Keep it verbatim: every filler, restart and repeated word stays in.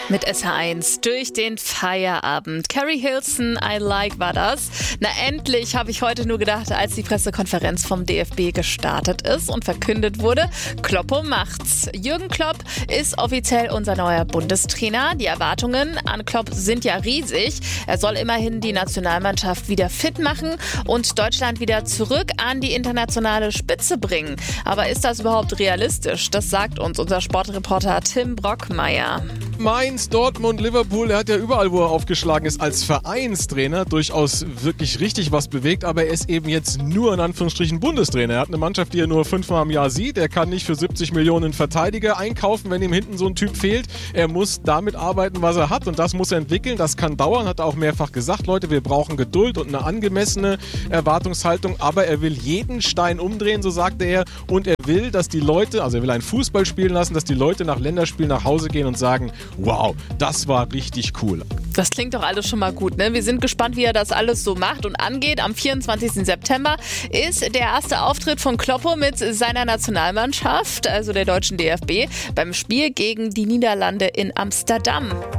Mit S H eins durch den Feierabend. Carrie Hilson, I Like war das. Na endlich, habe ich heute nur gedacht, als die Pressekonferenz vom D F B gestartet ist und verkündet wurde, Kloppo macht's. Jürgen Klopp ist offiziell unser neuer Bundestrainer. Die Erwartungen an Klopp sind ja riesig. Er soll immerhin die Nationalmannschaft wieder fit machen und Deutschland wieder zurück an die internationale Spitze bringen. Aber ist das überhaupt realistisch? Das sagt uns unser Sportreporter Tim Brockmeier. Mainz, Dortmund, Liverpool, er hat ja überall, wo er aufgeschlagen ist, als Vereinstrainer durchaus wirklich richtig was bewegt, aber er ist eben jetzt nur in Anführungsstrichen Bundestrainer. Er hat eine Mannschaft, die er nur fünfmal im Jahr sieht. Er kann nicht für siebzig Millionen Verteidiger einkaufen, wenn ihm hinten so ein Typ fehlt. Er muss damit arbeiten, was er hat und das muss er entwickeln. Das kann dauern, hat er auch mehrfach gesagt. Leute, wir brauchen Geduld und eine angemessene Erwartungshaltung, aber er will jeden Stein umdrehen, so sagte er, und er will, dass die Leute, also er will einen Fußball spielen lassen, dass die Leute nach Länderspielen nach Hause gehen und sagen, wow, das war richtig cool. Das klingt doch alles schon mal gut, ne? Wir sind gespannt, wie er das alles so macht und angeht. Am vierundzwanzigsten September ist der erste Auftritt von Kloppo mit seiner Nationalmannschaft, also der deutschen D F B, beim Spiel gegen die Niederlande in Amsterdam.